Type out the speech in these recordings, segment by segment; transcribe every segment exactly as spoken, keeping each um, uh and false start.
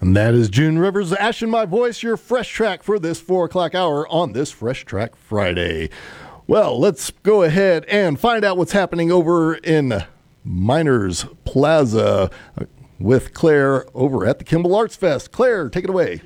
And that is June Rivers, Ash in My Voice, your Fresh Track for this four o'clock hour on this Fresh Track Friday. Well, let's go ahead and find out what's happening over in Miners Plaza with Claire over at the Kimball Arts Fest. Claire, take it away.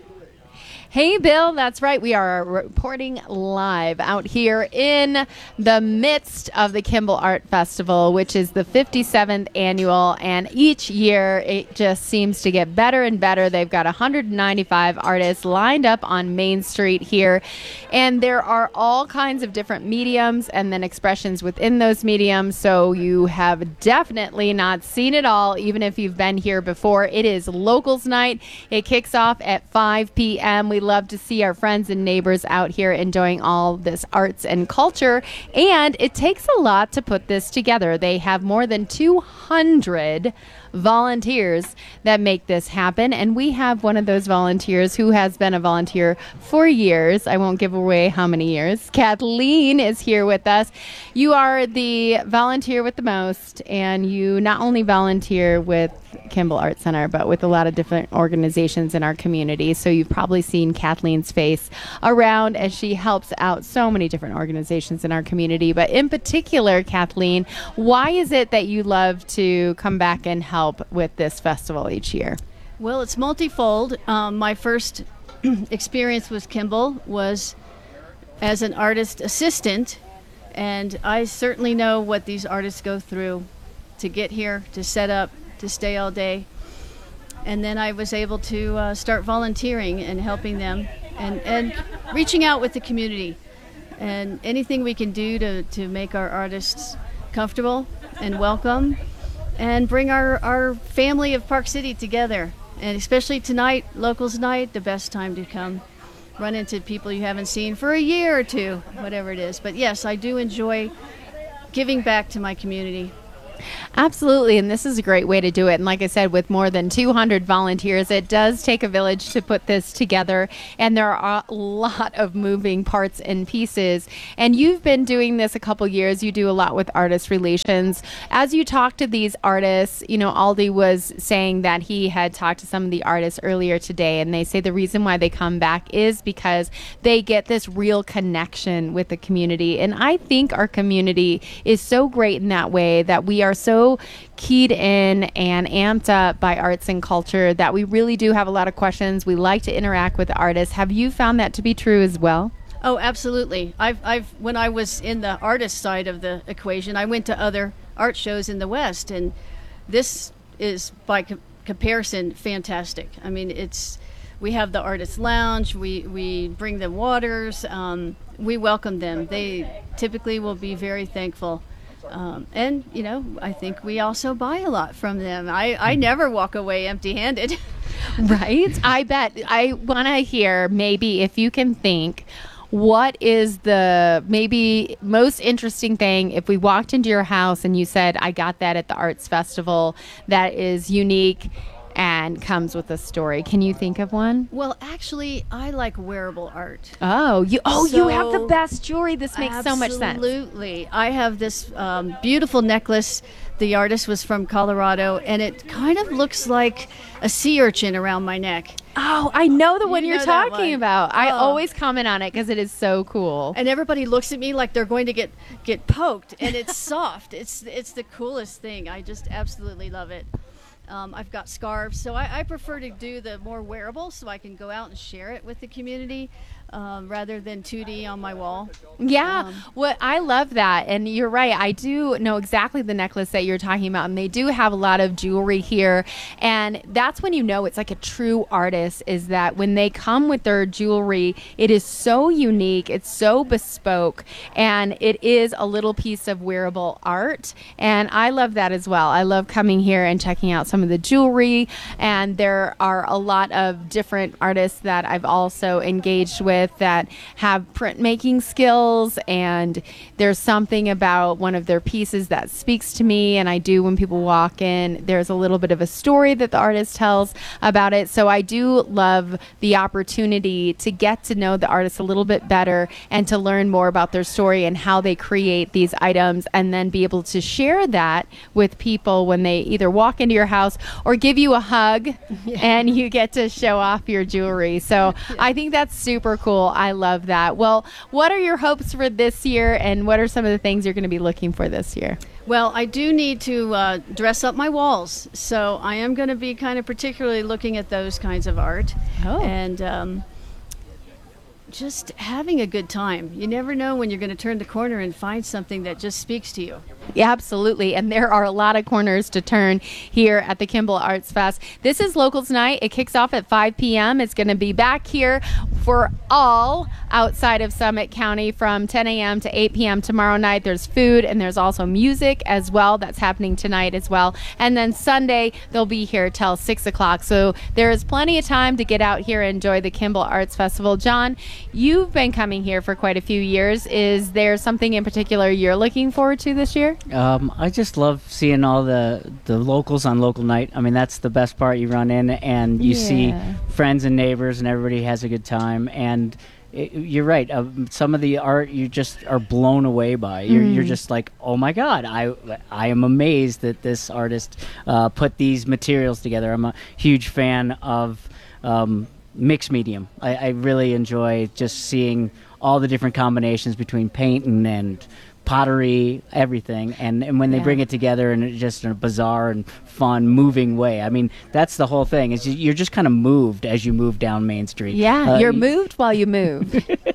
Hey, Bill, that's right. We are reporting live out here in the midst of the Kimball Art Festival, which is the fifty-seventh annual, and each year it just seems to get better and better. They've got one hundred ninety-five artists lined up on Main Street here, and there are all kinds of different mediums and then expressions within those mediums, so you have definitely not seen it all, even if you've been here before. It is Locals Night. It kicks off at five p.m. We love to see our friends and neighbors out here enjoying all this arts and culture, and it takes a lot to put this together. They have more than two hundred volunteers that make this happen, and we have one of those volunteers who has been a volunteer for years. I won't give away how many years. Kathleen is here with us. You are the volunteer with the most, and you not only volunteer with Kimball Art Center, but with a lot of different organizations in our community. So you've probably seen Kathleen's face around as she helps out so many different organizations in our community. But in particular, Kathleen, why is it that you love to come back and help with this festival each year? Well, it's multifold. Um, my first experience with Kimball was as an artist assistant, and I certainly know what these artists go through to get here, to set up, to stay all day. And then I was able to uh, start volunteering and helping them and, and reaching out with the community, and anything we can do to, to make our artists comfortable and welcome and bring our, our family of Park City together. And especially tonight, Locals Night, the best time to come run into people you haven't seen for a year or two, whatever it is. But yes, I do enjoy giving back to my community. Absolutely, and this is a great way to do it. And like I said, with more than two hundred volunteers, it does take a village to put this together, and there are a lot of moving parts and pieces. And you've been doing this a couple years. You do a lot with artist relations. As you talk to these artists, you know, Aldi was saying that he had talked to some of the artists earlier today, and they say the reason why they come back is because they get this real connection with the community. And I think our community is so great in that way, that we are so keyed in and amped up by arts and culture that we really do have a lot of questions. We like to interact with artists. Have you found that to be true as well? Oh, absolutely. I've, I've, when I was in the artist side of the equation, I went to other art shows in the West, and this is, by co- comparison, fantastic. I mean, it's, we have the artist lounge. We, we bring them waters. Um, we welcome them. They typically will be very thankful. Um, and, you know, I think we also buy a lot from them. I, I never walk away empty-handed. Right? I bet. I want to hear, maybe if you can think, what is the maybe most interesting thing if we walked into your house and you said, I got that at the Arts Festival, that is unique and comes with a story. Can you think of one? Well, actually, I like wearable art. Oh, you oh so, you have the best jewelry. This makes so much sense. Absolutely. I have this um, beautiful necklace. The artist was from Colorado, and it kind of looks like a sea urchin around my neck. Oh, I know the one you you're know that talking one. about. I Oh. always comment on it because it is so cool. And everybody looks at me like they're going to get, get poked, and it's soft. It's it's the coolest thing. I just absolutely love it. Um, I've got scarves, so I, I prefer to do the more wearable so I can go out and share it with the community. Um, rather than two D on my wall. Yeah, Um, what I love that, and you're right. I do know exactly the necklace that you're talking about, and they do have a lot of jewelry here, and that's when you know it's like a true artist. Is that when they come with their jewelry, it is so unique, it's so bespoke, and it is a little piece of wearable art, and I love that as well. I love coming here and checking out some of the jewelry, and there are a lot of different artists that I've also engaged with that have printmaking skills, and there's something about one of their pieces that speaks to me, and I do when people walk in, there's a little bit of a story that the artist tells about it. So I do love the opportunity to get to know the artist a little bit better and to learn more about their story and how they create these items, and then be able to share that with people when they either walk into your house house or give you a hug yeah. and you get to show off your jewelry. So yeah. I think that's super cool. I love that. Well, what are your hopes for this year, and what are some of the things you're going to be looking for this year? Well, I do need to uh, dress up my walls, so I am going to be kind of particularly looking at those kinds of art. Oh. And um, just having a good time. You never know when you're going to turn the corner and find something that just speaks to you. Yeah, absolutely. And there are a lot of corners to turn here at the Kimball Arts Fest. This is Locals Night. It kicks off at five p.m. It's going to be back here for all outside of Summit County from ten a.m. to eight p.m. tomorrow night. There's food and there's also music as well. That's happening tonight as well. And then Sunday, they'll be here till six o'clock. So there is plenty of time to get out here and enjoy the Kimball Arts Festival. John, you've been coming here for quite a few years. Is there something in particular you're looking forward to this year? Um, I just love seeing all the, the locals on local night. I mean, that's the best part. You run in and you yeah. see friends and neighbors and everybody has a good time. And it, you're right. Uh, some of the art you just are blown away by. You're, mm. you're just like, oh my God, I, I am amazed that this artist uh, put these materials together. I'm a huge fan of um, mixed medium. I, I really enjoy just seeing all the different combinations between paint and, and pottery, everything, and, and when they yeah. bring it together in just a bizarre and fun, moving way. I mean, that's the whole thing. Is you're just kind of moved as you move down Main Street. Yeah, uh, you're moved while you move.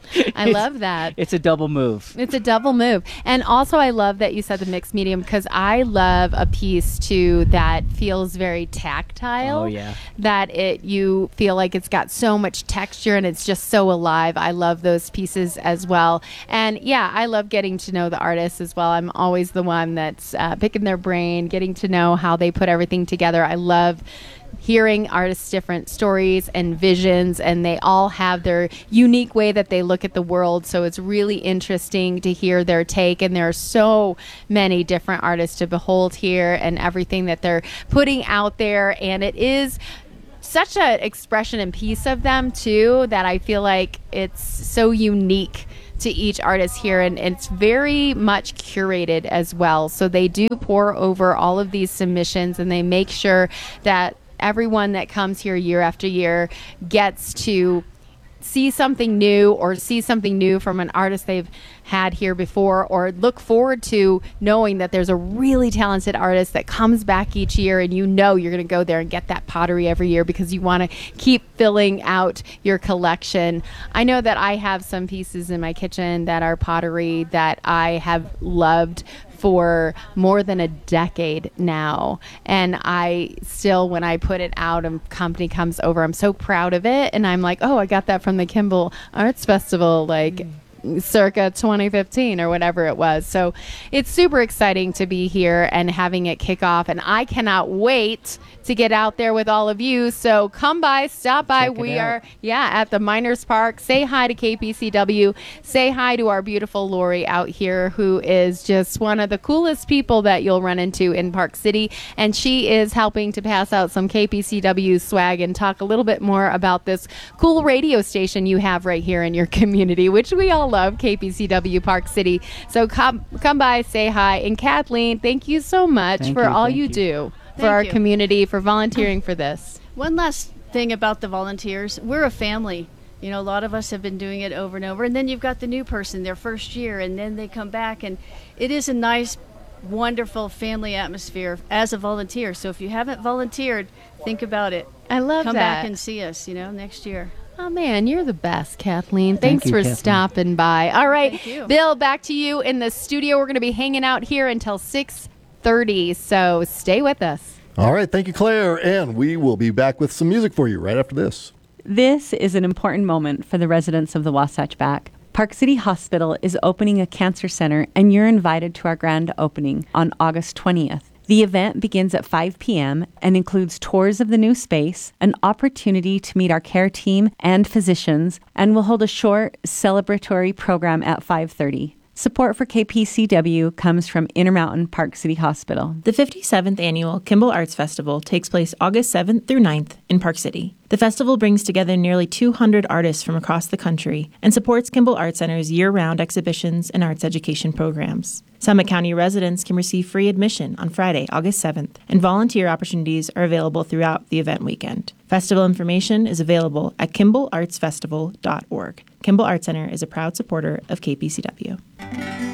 I love that. It's a double move. It's a double move. And also I love that you said the mixed medium, because I love a piece too that feels very tactile. Oh, yeah. That it you feel like it's got so much texture and it's just so alive. I love those pieces as well. And yeah, I love getting to know the artists as well. I'm always the one that's uh, picking their brain, getting to know how they put everything together. I love hearing artists' different stories and visions, and they all have their unique way that they look at the world. So it's really interesting to hear their take, and there are so many different artists to behold here and everything that they're putting out there. And it is such an expression and piece of them too that I feel like it's so unique to each artist here, and it's very much curated as well. So they do pour over all of these submissions, and they make sure that everyone that comes here year after year gets to see something new, or see something new from an artist they've had here before, or look forward to knowing that there's a really talented artist that comes back each year, and you know you're going to go there and get that pottery every year because you want to keep filling out your collection. I know that I have some pieces in my kitchen that are pottery that I have loved for more than a decade now, and I still, when I put it out and company comes over, I'm so proud of it, and I'm like, oh, I got that from the Kimball Arts Festival, like mm. circa twenty fifteen or whatever it was. So it's super exciting to be here and having it kick off, and I cannot wait to get out there with all of you. So come by, stop by. We are, yeah, at the Miners Park. Say hi to K P C W. Say hi to our beautiful Lori out here, who is just one of the coolest people that you'll run into in Park City. And she is helping to pass out some K P C W swag and talk a little bit more about this cool radio station you have right here in your community, which we all love, K P C W Park City. So come, come by, say hi. And Kathleen, thank you so much thank for you, all you, you do. For Thank our you. community, for volunteering for this. One last thing about the volunteers. We're a family. You know, a lot of us have been doing it over and over. And then you've got the new person, their first year, and then they come back. And it is a nice, wonderful family atmosphere as a volunteer. So if you haven't volunteered, think about it. I love Come that. back and see us, you know, next year. Oh, man, you're the best, Kathleen. Thank Thanks you, for Kathleen. stopping by. All right, Thank you. Bill, back to you in the studio. We're going to be hanging out here until six thirty, so stay with us. All right, thank you, Claire, and we will be back with some music for you right after this. This is an important moment for the residents of the Wasatch Back. Park City Hospital is opening a cancer center, and you're invited to our grand opening on August twentieth. The event begins at five p.m. and includes tours of the new space, an opportunity to meet our care team and physicians, and will hold a short celebratory program at five thirty. Support for K P C W comes from Intermountain Park City Hospital. The fifty-seventh Annual Kimball Arts Festival takes place August seventh through ninth in Park City. The festival brings together nearly two hundred artists from across the country and supports Kimball Art Center's year-round exhibitions and arts education programs. Summit County residents can receive free admission on Friday, August seventh, and volunteer opportunities are available throughout the event weekend. Festival information is available at kimball arts festival dot org. Kimball Art Center is a proud supporter of K P C W.